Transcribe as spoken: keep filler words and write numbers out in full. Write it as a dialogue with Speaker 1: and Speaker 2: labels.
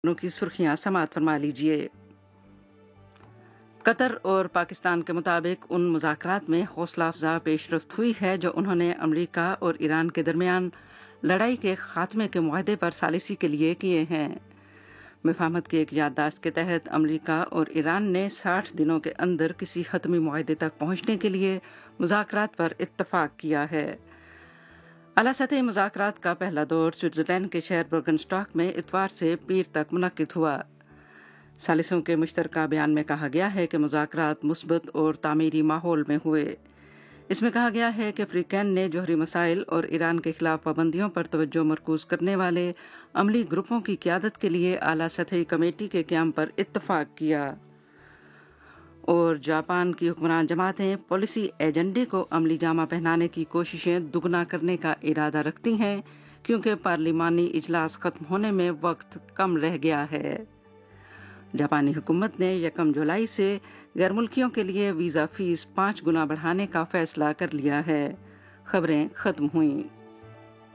Speaker 1: की सुर्खियां समाअत फरमा लीजिए। कतर और पाकिस्तान के मुताबिक उन मुज़ाकरात में हौसला अफजा पेशरफ्त हुई है जो उन्होंने अमरीका और ईरान के दरमियान लड़ाई के खात्मे के मुआहदे पर सालिसी के लिए किए हैं। मुफाहमत की एक याददाश्त के तहत अमरीका और ईरान ने साठ दिनों के अंदर किसी हतमी मुआहदे तक पहुंचने के लिए मुज़ाकरात पर इत्तफाक किया है। आला सतही मुज़ाकरात का पहला दौर स्विट्ज़रलैंड के शहर बर्गनस्टॉक में इतवार से पीर तक मुनक्किद हुआ। सालिसों के मुश्तरका बयान में कहा गया है कि मुज़ाकरात मुस्बत और तामीरी माहौल में हुए। इसमें कहा गया है कि अफ्रीकन ने जोहरी मसाइल और ईरान के खिलाफ पाबंदियों पर तवज्जो मरकूज करने वाले अमली ग्रुपों की क़यादत के लिए आला सतही कमेटी के क़याम पर इत्तफाक किया। और जापान की हुक्मरान जमातें पॉलिसी एजेंडे को अमली जामा पहनाने की कोशिशें दुगना करने का इरादा रखती हैं क्योंकि पार्लिमानी इजलास खत्म होने में वक्त कम रह गया है। जापानी हुकूमत ने यकम जुलाई से गैर मुल्कियों के लिए वीज़ा फीस पाँच गुना बढ़ाने का फैसला कर लिया है। खबरें खत्म हुईं।